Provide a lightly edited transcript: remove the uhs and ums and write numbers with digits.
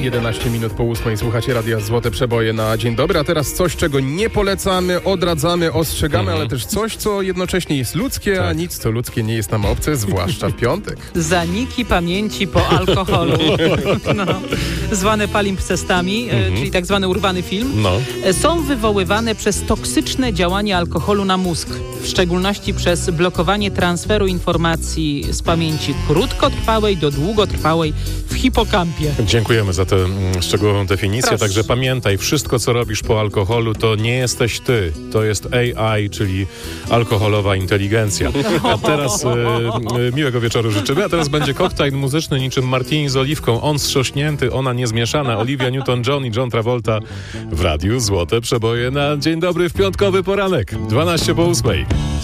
11 minut po 8. Słuchacie Radia Złote Przeboje na dzień dobry. A teraz coś, czego nie polecamy, odradzamy, ostrzegamy, ale też coś, co jednocześnie jest ludzkie, a nic, co ludzkie nie jest nam obce, zwłaszcza w piątek. Zaniki pamięci po alkoholu. No. Zwane palimpsestami, czyli tak zwany urwany film, są wywoływane przez toksyczne działanie alkoholu na mózg. W szczególności przez blokowanie transferu informacji z pamięci krótkotrwałej do długotrwałej w hipokampie. Dziękujemy za tę szczegółową definicję. Proszę. Także pamiętaj, wszystko co robisz po alkoholu to nie jesteś ty. To jest AI, czyli alkoholowa inteligencja. A teraz miłego wieczoru życzymy. A teraz będzie koktajl muzyczny niczym martini z oliwką. On strzośnięty, ona niezmieszana. Olivia Newton-John i John Travolta w Radiu Złote Przeboje na dzień dobry w piątkowy poranek. 12 po 8.